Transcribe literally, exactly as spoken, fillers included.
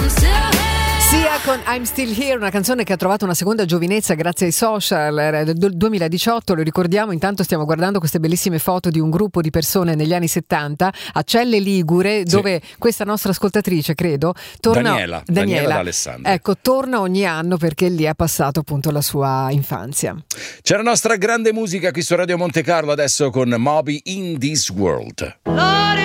Sia con I'm Still Here, una canzone che ha trovato una seconda giovinezza grazie ai social, era del duemiladiciotto, lo ricordiamo. Intanto stiamo guardando queste bellissime foto di un gruppo di persone negli anni settanta a Celle Ligure, sì, dove questa nostra ascoltatrice, credo, torna Daniela, Daniela, Daniela d'Alessandria. Ecco, torna ogni anno perché lì ha passato appunto la sua infanzia. C'è la nostra grande musica qui su Radio Monte Carlo adesso con Moby in This World. Lord,